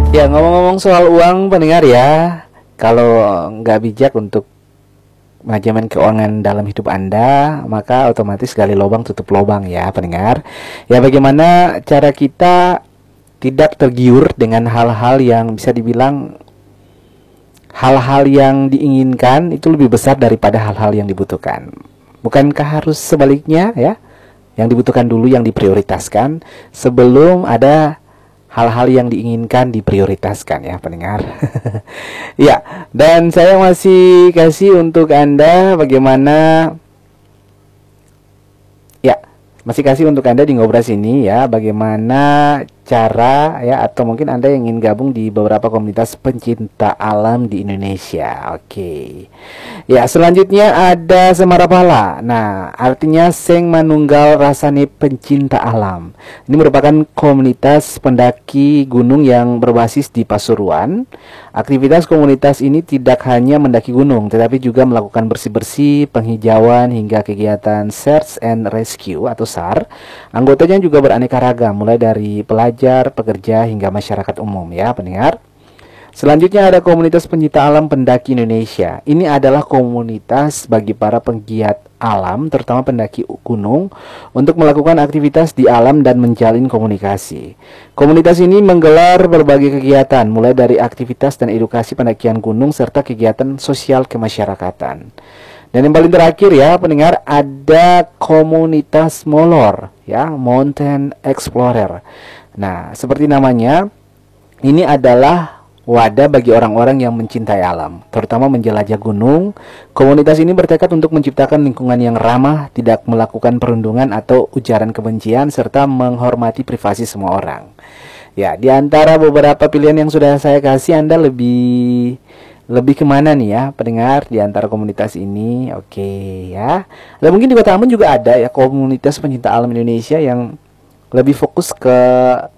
Ya, ngomong-ngomong soal uang pendengar ya, kalau nggak bijak untuk manajemen keuangan dalam hidup Anda, maka otomatis gali lubang tutup lubang ya pendengar. Ya, bagaimana cara kita tidak tergiur dengan hal-hal yang bisa dibilang hal-hal yang diinginkan itu lebih besar daripada hal-hal yang dibutuhkan. Bukankah harus sebaliknya ya? Yang dibutuhkan dulu yang diprioritaskan sebelum ada hal-hal yang diinginkan diprioritaskan ya pendengar. Ya, dan saya masih kasih untuk Anda bagaimana ya, masih kasih untuk Anda di Ngobras ini ya, bagaimana cara ya, atau mungkin Anda yang ingin gabung di beberapa komunitas pencinta alam di Indonesia. Oke. Ya, selanjutnya ada Semarapala. Nah, artinya Seng Manunggal Rasane Pencinta Alam. Ini merupakan komunitas pendaki gunung yang berbasis di Pasuruan. Aktivitas komunitas ini tidak hanya mendaki gunung, tetapi juga melakukan bersih-bersih, penghijauan, hingga kegiatan search and rescue atau SAR. Anggotanya juga beraneka ragam, mulai dari pelajar, pekerja, hingga masyarakat umum ya pendengar. Selanjutnya ada komunitas pencinta alam pendaki Indonesia. Ini adalah komunitas bagi para penggiat alam, terutama pendaki gunung, untuk melakukan aktivitas di alam dan menjalin komunikasi. Komunitas ini menggelar berbagai kegiatan, mulai dari aktivitas dan edukasi pendakian gunung serta kegiatan sosial kemasyarakatan. Dan yang paling terakhir ya pendengar, ada komunitas Molor ya, Mountain Explorer. Nah, seperti namanya, ini adalah wadah bagi orang-orang yang mencintai alam, terutama menjelajah gunung. Komunitas ini bertekad untuk menciptakan lingkungan yang ramah, tidak melakukan perundungan atau ujaran kebencian, serta menghormati privasi semua orang. Ya, di antara beberapa pilihan yang sudah saya kasih, Anda lebih kemana nih ya pendengar di antara komunitas ini? Oke ya. Dan mungkin di Kota Ambon juga ada ya komunitas pencinta alam Indonesia yang lebih fokus ke